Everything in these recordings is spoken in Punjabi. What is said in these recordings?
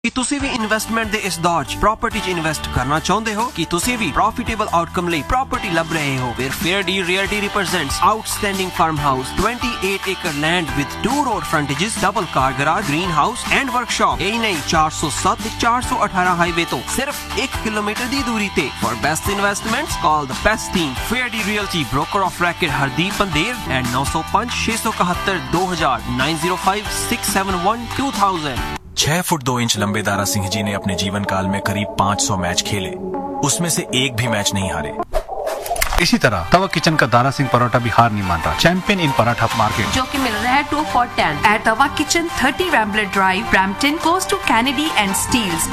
ਕਿ ਤੁਸੀਂ ਵੀ ਇਨਵੈਸਟਮੈਂਟ ਦੇ ਇਸ ਦੌਰ 'ਚ ਪ੍ਰਾਪਰਟੀ 'ਚ ਇਨਵੈਸਟ ਕਰਨਾ ਚਾਹੁੰਦੇ ਹੋ ਕਿ ਤੁਸੀਂ ਵੀ ਪ੍ਰੋਫਿਟੇਬਲ ਆਊਟਕਮ ਲਈ ਪ੍ਰਾਪਰਟੀ ਲੱਭ ਰਹੇ ਹੋ ਫਿਰ fair deal realty ਰਿਪਰੈਜ਼ੈਂਟਸ outstanding farm house 28 acre land with 2 road frontages double car garage greenhouse and workshop यही नहीं 407 ਤੇ 418 ਹਾਈਵੇ ਤੋਂ ਸਿਰਫ 1 ਕਿਲੋਮੀਟਰ ਦੀ ਦੂਰੀ ਤੇ for best investments call the best team fair deal realty broker of record Hardeep Pander and 905 671 2000 905 671 2000 6 foot 2 inch लंबे दारा सिंह जी ने अपने जीवन काल में करीब 500 मैच खेले, उसमें से एक भी मैच नहीं हारे। इसी तरह तवा किचन का दारा सिंह पराठा भी हार नहीं मानता। चैंपियन इन पराठा मार्केट जो कि मिल रहा है 2 for 10 at Tava Kitchen 30 Rambler Drive, Brampton, close to Kennedy and Steeles.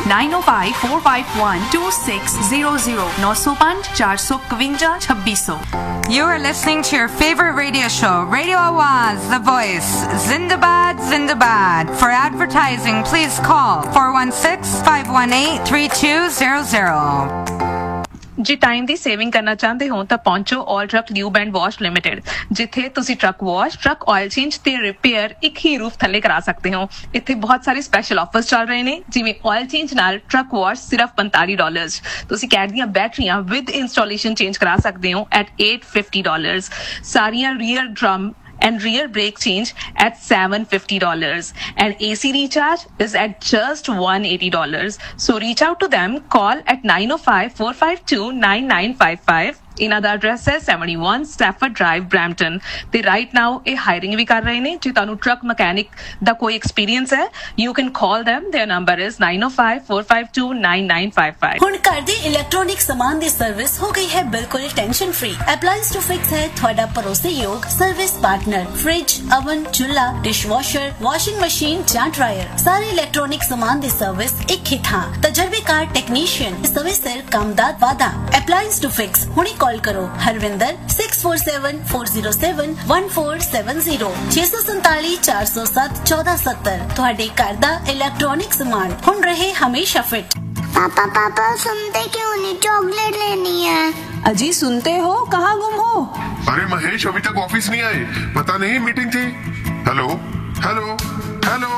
905-451-2600 905 451 2600. You are listening to your favorite radio show, Radio Awaz, The Voice. Zindabad, Zindabad. For advertising, please call 416-518-3200. ਜੇ ਟਾਈਮ ਦੀ ਸੇਵਿੰਗ ਕਰਨਾ ਚਾਹੁੰਦੇ ਹੋ ਤਾਂ ਪਹੁੰਚੋ ਆਲ truck lube and wash limited ਜਿੱਥੇ ਤੁਸੀਂ truck wash truck oil change ਤੇ ਰਿਪੇਅਰ ਇੱਕ ਹੀ ਰੂਫ ਥੱਲੇ ਕਰਾ ਸਕਦੇ ਹੋ। ਇੱਥੇ ਬਹੁਤ ਸਾਰੇ ਸਪੈਸ਼ਲ ਆਫਰਸ ਚੱਲ ਰਹੇ ਨੇ ਜਿਵੇਂ ਆਇਲ ਚੇਂਜ ਨਾਲ ਟਰੱਕ ਵਾਸ਼ ਸਿਰਫ $45, ਤੁਸੀਂ ਕੈਟ ਦੀਆਂ ਬੈਟਰੀਆਂ ਵਿਦ ਇੰਸਟਾਲੇਸ਼ਨ ਚੇਂਜ ਕਰਾ ਸਕਦੇ ਹੋ at $850, ਸਾਰੀਆਂ rear drum and rear brake change at $750 and AC recharge is at just $180. So reach out to them, call at 905-452-9955. ਇਹਨਾਂ ਦਾ ਐਡਰੈਸ ਹੈ 71 ਸਟੈਫਰਡ ਡਰਾਈਵ ਬ੍ਰੈਂਪਟਨ ਤੇ ਰਾਈਟ ਨਾਓ ਇਹ ਹਾਇਰਿੰਗ ਵੀ ਕਰ ਰਹੇ ਨੇ। ਜੇ ਤੁਹਾਨੂੰ ਟਰੱਕ ਮਕੈਨਿਕ ਦਾ ਕੋਈ ਐਕਸਪੀਰੀਅੰਸ ਹੈ you can call them, their number is 905-452-9955। ਹੁਣ ਘਰ ਦੇ ਇਲੈਕਟ੍ਰੋਨਿਕ ਸਾਮਾਨ ਦੀ ਸਰਵਿਸ ਹੋ ਗਈ ਹੈ ਬਿਲਕੁਲ ਟੈਨਸ਼ਨ ਫ੍ਰੀ। ਅਪਲਾਈਅੰਸ ਟੂ ਫਿਕਸ ਹੈ ਤੁਹਾਡਾ ਭਰੋਸੇਯੋਗ ਸਰਵਿਸ ਪਾਰਟਨਰ। ਫ੍ਰਿਜ, ਓਵਨ, ਚੁੱਲ੍ਹਾ, ਡਿਸ਼ਵਾਸ਼ਰ, ਵਾਸ਼ਿੰਗ ਮਸ਼ੀਨ ਜਾਂ ਡਰਾਇਰ, ਸਾਰੇ ਇਲੈਕਟ੍ਰੋਨਿਕ ਸਾਮਾਨ ਦੀ ਸਰਵਿਸ ਇੱਕ ਹੀ ਥਾਂ। ਤਜਰਬੇਕਾਰ ਟੈਕਨੀਸ਼ੀਅਨ, ਸਮੇਂ ਸਿਰ ਕੰਮ ਦਾ ਵਾਅਦਾ। ਅਪਲਾਈਅੰਸ ਟੂ ਫਿਕਸ ਹੁਣੇ ਕਾਲ ਕਰੋ ਹਰਵਿੰਦਰ 6474071470 647 407 1470। ਤੁਹਾਡੇ ਘਰ ਦਾ ਇਲੈਕਟ੍ਰੋਨਿਕ सामान ਹੁਣ ਰਹੇ हमेशा फिट। पापा सुनते क्यों नहीं? चॉकलेट लेनी है। अजी सुनते हो, कहाँ गुम हो? अरे महेश अभी तक ऑफिस नहीं आए, पता नहीं मीटिंग थी। Hello hello hello.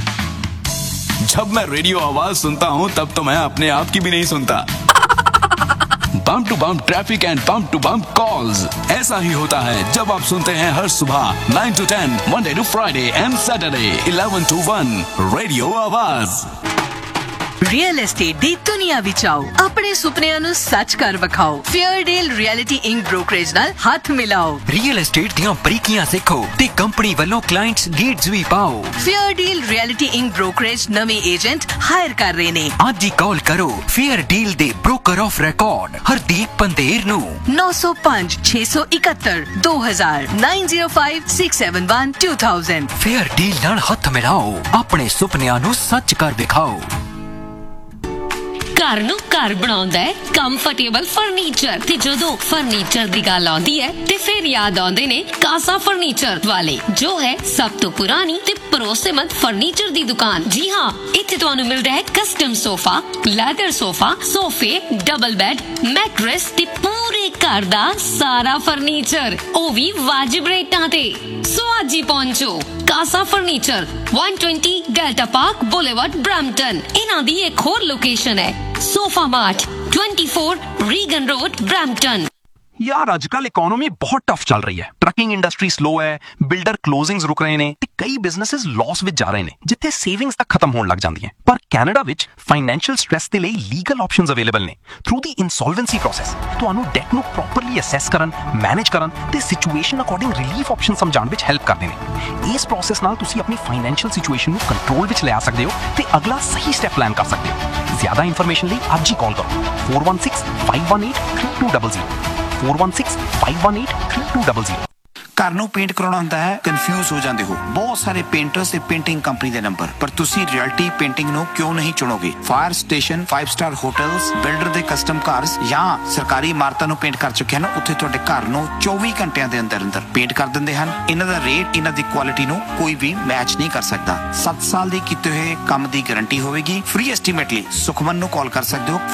जब मैं रेडियो आवाज सुनता हूँ तब तो मैं अपने आप की भी नहीं सुनता। Bump to bump traffic and bump to bump calls, ऐसा ही होता है जब आप सुनते हैं हर सुबह 9 to 10 Monday to Friday and Saturday 11 to 1 radio आवाज। ਰੀਅਲ ਏਸਟੇਟ ਦੀ ਦੁਨੀਆ ਵਿੱਚ ਆਓ, ਆਪਣੇ ਸੁਪਨਿਆਂ ਨੂੰ ਸੱਚ ਕਰ ਵਿਖਾਓ। Fair deal reality ink brokerage ਨਾਲ ਹੱਥ ਮਿਲਾਓ। ਰੀਅਲ ਏਸਟੇਟ ਦੀਆਂ ਬਰੀਕੀਆਂ ਸਿੱਖੋ ਤੇ ਕੰਪਨੀ ਵੱਲੋਂ ਕਲਾਇੰਟਸ ਲੀਡਸ ਵੀ ਪਾਓ। Fair deal reality ink brokerage ਨਵੇਂ ਏਜੰਟ ਹਾਇਰ ਕਰ ਰਹੇ ਨੇ। ਅੱਜ ਹੀ ਕਾਲ ਕਰੋ ਫੇਅਰ ਡੀਲ ਦੇ broker of record Hardeep Pander ਨੂੰ 905 671 2000 905 671 2000। ਫੇਅਰ ਡੀਲ ਨਾਲ ਹੱਥ ਮਿਲਾਓ, ਆਪਣੇ ਸੁਪਨਿਆਂ ਨੂੰ ਸੱਚ ਕਰ ਦਿਖਾਓ। ਘਰ ਨੂੰ ਘਰ ਬਣਾਉਂਦਾ ਹੈ ਕੰਫਰਟੇਬਲ ਫਰਨੀਚਰ ਤੇ ਜਦੋਂ ਫਰਨੀਚਰ ਦੀ ਗੱਲ ਆਉਂਦੀ ਹੈ ਤੇ ਫਿਰ ਯਾਦ ਆਉਂਦੇ ਨੇ ਕਾਸਾ ਫਰਨੀਚਰ ਵਾਲੇ ਜੋ ਹੈ ਸਭ ਤੋਂ ਪੁਰਾਣੀ ਤੇ ਭਰੋਸੇਮੰਦ ਫਰਨੀਚਰ ਦੀ ਦੁਕਾਨ। ਜੀ ਹਾਂ, ਇੱਥੇ ਤੁਹਾਨੂੰ ਮਿਲਦਾ ਹੈ ਕਸਟਮ ਸੋਫਾ, ਲੈਦਰ ਸੋਫਾ, ਸੋਫੇ, ਡਬਲ ਬੈੱਡ, ਮੈਟਰੈਸ ਤੇ ਪੂਰੇ ਘਰ ਦਾ ਸਾਰਾ ਫਰਨੀਚਰ, ਉਹ ਵੀ ਵਾਜਿਬ ਰੇਟਾਂ ਤੇ। ਸੋ ਅੱਜ ਹੀ ਪਹੁੰਚੋ ਕਾਸਾ furniture 120 delta park boulevard Brampton. ਇਹਨਾਂ ਦੀ ਇੱਕ ਹੋਰ ਲੋਕੇਸ਼ਨ ਹੈ sofa mart 24 Regan road Brampton. यार आजकल इकोनॉमी बहुत टफ चल रही है। ट्रकिंग इंडस्ट्री स्लो है, बिल्डर क्लोजिंग्स रुक रहे ने ते कई बिजनेसेस लॉस विच जा रहे ने जिथे सेविंग्स तक खत्म होने लग जांदी हैं। पर कनाडा विच फाइनेंशियल स्ट्रेस दे लई लीगल ऑप्शंस अवेलेबल ने थ्रू दी इंसॉल्वेंसी प्रोसेस। तुहानू डेट नू प्रॉपरली असैस करन, मैनेज करन ते situation according relief option समझाउण which help करदे ने। इस प्रोसेस नाल तुसी अपनी फाइनेंशियल सिचुएशन नू कंट्रोल विच ले आ सकदे हो ते अगला सही स्टेप प्लान कर सकदे हो। ज्यादा इंफॉर्मेशन लई आज ही कॉल करो 416-518-3200 416-518-3200। ਘਰ ਨੂੰ ਪੇਂਟ ਕਰਾਉਣਾ ਹੁੰਦਾ ਹੈ, ਕਨਫਿਊਜ਼ ਹੋ ਜਾਂਦੇ ਹੋ। ਬਹੁਤ ਸਾਰੇ ਪੇਂਟਰਸ ਤੇ ਪੇਂਟਿੰਗ ਕੰਪਨੀ ਦੇ ਨੰਬਰ, ਪਰ ਤੁਸੀਂ ਰਿਐਲਿਟੀ ਪੇਂਟਿੰਗ ਨੂੰ ਕਿਉਂ ਨਹੀਂ ਚੁਣੋਗੇ? Fire station, 5 star hotels, builder ਦੇ ਕਸਟਮ ਕਾਰਸ ਜਾਂ ਸਰਕਾਰੀ ਇਮਾਰਤਾਂ ਨੂੰ ਪੇਂਟ ਕਰ ਚੁੱਕੇ ਹਨ। ਉੱਥੇ ਤੁਹਾਡੇ ਘਰ ਨੂੰ 24 ਘੰਟਿਆਂ ਦੇ ਅੰਦਰ ਅੰਦਰ ਪੇਂਟ ਕਰ ਦਿੰਦੇ ਹਨ। ਇਹਨਾਂ ਦਾ ਰੇਟ, ਇਹਨਾਂ ਦੀ ਕੁਆਲਿਟੀ ਨੂੰ ਕੋਈ ਵੀ ਮੈਚ ਨਹੀਂ ਕਰ ਸਕਦਾ। 7 ਸਾਲ ਦੀ ਕੀਤੇ ਹੋਏ ਕੰਮ ਦੀ ਗਾਰੰਟੀ ਹੋਵੇਗੀ। ਫ੍ਰੀ ਐਸਟੀਮੇਟ ਲਈ ਸੁਖਮਨ ਨੂੰ ਕਾਲ ਕਰ ਸਕਦੇ ਹੋ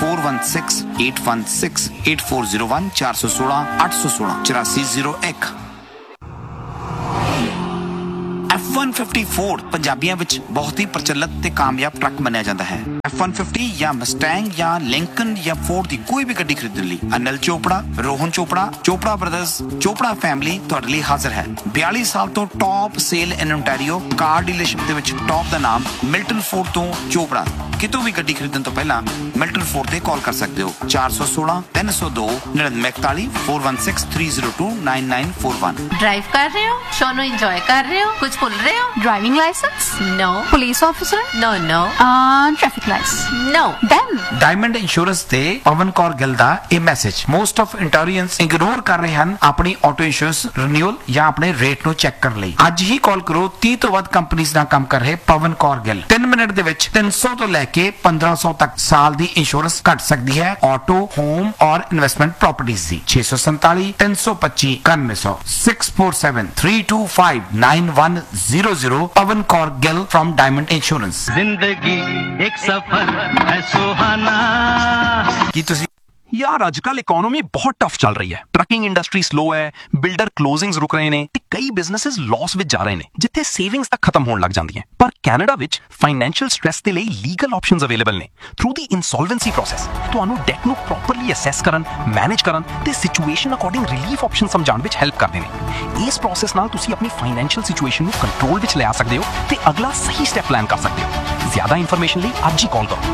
416-816-8401 416-816 8401। F-150 ਫੋਰਡ ਪੰਜਾਬੀਆਂ ਵਿੱਚ ਬਹੁਤ ਹੀ ਪ੍ਰਚਲਿਤ ਤੇ ਕਾਮਯਾਬ ਟਰੱਕ ਮੰਨਿਆ ਜਾਂਦਾ ਹੈ। F-150 ਜਾਂ ਮਸਟੈਂਗ ਜਾਂ ਲਿੰਕਨ ਜਾਂ ਫੋਰਡ ਦੀ ਕੋਈ ਵੀ ਗੱਡੀ ਖਰੀਦਣ ਲਈ ਅਨਿਲ ਚੋਪੜਾ, ਰੋਹਨ ਚੋਪੜਾ, ਚੋਪੜਾ ਬ੍ਰਦਰਜ਼, ਚੋਪੜਾ ਫੈਮਿਲੀ ਤੁਹਾਡੇ ਲਈ ਹਾਜ਼ਰ ਹੈ। 42 ਸਾਲ ਤੋਂ ਟੌਪ ਸੇਲ ਇਨ ਓਨਟਾਰੀਓ ਕਾਰ ਡੀਲਰਸ਼ਿਪ ਦੇ ਵਿੱਚ ਟੌਪ ਦਾ ਨਾਮ ਮਿਲਟਨ ਫੋਰਡ ਤੋਂ ਚੋਪੜਾ। ਕਿਤੋਂ ਵੀ ਗੱਡੀ ਖਰੀਦਣ ਤੋਂ ਪਹਿਲਾਂ ਮਿਲਟਨ ਫੋਰਡ ਤੇ ਕਾਲ ਕਰ ਸਕਦੇ ਹੋ 416 302 9941 416 302 9941। ड्राइव कर रहे हो, शो नो एंजॉय कर रहे हो, कुछ भूल रहे हो? Driving licence? No. Police officer? No no. Traffic licence? No. Then diamond insurance ਤੇ ਪਵਨ ਕੌਰ ਗਿੱਲ ਦਾ ਇਹ ਮੈਸੇਜ ਮੋਸਟ ਆਫ ਇੰਟੋਰੀਅੰਸ ਇਗਨੋਰ ਕਰ ਰਹੇ ਹਨ ਆਪਣੀ ਆਟੋ ਇੰਸ਼ੋਰੈਂਸ ਰੀਨਿਊਅਲ ਜਾਂ ਆਪਣੇ ਰੇਟ ਨੂੰ ਚੈੱਕ ਕਰਨ ਲਈ। ਅੱਜ ਹੀ ਕਾਲ ਕਰੋ 30 ਤੋਂ ਵੱਧ ਕੰਪਨੀਆਂ ਨਾਲ ਕੰਮ ਕਰ ਰਹੇ ਪਵਨ ਕੌਰ ਗਿੱਲ। 3 ਮਿੰਟ ਦੇ ਵਿੱਚ 300 ਤੋਂ ਲੈ ਕੇ 1500 ਤੱਕ ਸਾਲ ਦੀ ਇੰਸ਼ੋਰੈਂਸ ਘਟ ਸਕਦੀ ਹੈ ਆਟੋ, ਹੋਮ ਔਰ investment properties the. 647 325 9100 647 325 9100 Pawan Kaur Gill from Diamond Insurance। जिंदगी एक सफर है सुहाना। ਕੀ ਤੁਸੀਂ ਯਾਰ ਅੱਜ ਕੱਲ ਇਕਨੋਮੀ ਬਹੁਤ ਟਫ ਚੱਲ ਰਹੀ ਹੈ। ਟਰਕਿੰਗ ਇੰਡਸਟਰੀ ਸਲੋ ਹੈ, ਬਿਲਡਰ ਕਲੋਜ਼ਿੰਗਸ ਰੁਕ ਰਹੇ ਨੇ ਤੇ ਕਈ ਬਿਜ਼ਨੈਸਸ ਲਾਸ ਵਿੱਚ ਜਾ ਰਹੇ ਨੇ ਜਿੱਥੇ ਸੇਵਿੰਗਸ ਤੱਕ ਖਤਮ ਹੋਣ ਲੱਗ ਜਾਂਦੀਆਂ। ਪਰ ਕੈਨੇਡਾ ਵਿੱਚ ਫਾਈਨੈਂਸ਼ੀਅਲ ਸਟ੍ਰੈਸ ਦੇ ਲਈ ਲੀਗਲ ਆਪਸ਼ਨਸ ਅਵੇਲੇਬਲ ਨੇ ਥਰੂ ਦੀ ਇਨਸੋਲਵੈਂਸੀ ਪ੍ਰੋਸੈਸ। ਤੁਹਾਨੂੰ ਡੈਟ ਨੂੰ ਪ੍ਰੋਪਰਲੀ ਅਸੈਸ ਕਰਨ, ਮੈਨੇਜ ਕਰਨ ਤੇ ਸਿਚੁਏਸ਼ਨ ਅਕੋਰਡਿੰਗ ਰਿਲੀਫ ਆਪਸ਼ਨ ਸਮਝਾਉਣ ਵਿੱਚ ਹੈਲਪ ਕਰਦੇ ਨੇ। ਇਸ ਪ੍ਰੋਸੈਸ ਨਾਲ ਤੁਸੀਂ ਆਪਣੀ ਫਾਈਨੈਂਸ਼ੀਅਲ ਸਿਚੁਏਸ਼ਨ ਨੂੰ ਕੰਟਰੋਲ ਵਿੱਚ ਲਿਆ ਸਕਦੇ ਹੋ ਤੇ ਅਗਲਾ ਸਹੀ ਸਟੈਪ ਪਲਾਨ ਕਰ ਸਕਦੇ ਹੋ। ਜ਼ਿਆਦਾ ਇਨਫੋਰਮੇਸ਼ਨ ਲਈ ਅੱਜ ਹੀ ਕਾਲ ਕਰੋ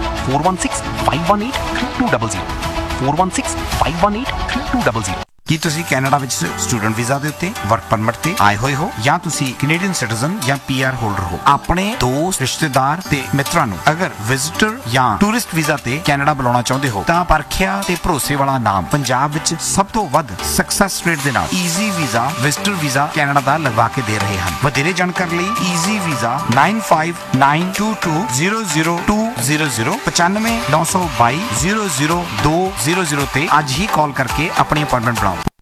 416-518-3200 416-518-3200। ਕੀ ਤੁਸੀਂ ਕੈਨੇਡਾ ਵਿੱਚ ਸਟੂਡੈਂਟ ਵੀਜ਼ਾ ਦੇ ਉੱਤੇ ਵਰਕ ਪਰਮਿਟ ਤੇ ਆਏ ਹੋਏ ਹੋ ਜਾਂ ਤੁਸੀਂ ਕੈਨੇਡੀਅਨ ਸਿਟੀਜ਼ਨ ਜਾਂ PR ਹੋਲਡਰ ਹੋ? ਆਪਣੇ ਦੋਸਤ, ਰਿਸ਼ਤੇਦਾਰ ਤੇ ਮਿੱਤਰਾਂ ਨੂੰ ਅਗਰ ਵਿਜ਼ਿਟਰ ਜਾਂ ਟੂਰਿਸਟ ਵੀਜ਼ਾ ਤੇ ਕੈਨੇਡਾ ਬੁਲਾਉਣਾ ਚਾਹੁੰਦੇ ਹੋ ਤਾਂ ਪਰਖਿਆ ਤੇ ਭਰੋਸੇ ਵਾਲਾ ਨਾਮ ਪੰਜਾਬ ਵਿੱਚ ਸਭ ਤੋਂ ਵੱਧ ਸਕਸੈਸ ਰੇਟ ਦੇ ਨਾਲ easy visa visitor visa Canada ਦਾ ਲਗਵਾ ਕੇ ਦੇ ਰਹੇ ਹਨ। ਵਧੇਰੇ ਜਾਣਕਾਰੀ ਲਈ ਈਜ਼ੀ ਵੀਜ਼ਾ 9592200200 95 922 00200 ਤੇ ਅੱਜ ਹੀ ਕਾਲ ਕਰਕੇ ਆਪਣੀ ਅਪਾਇੰਟਮੈਂਟ ਬਣਾਓ।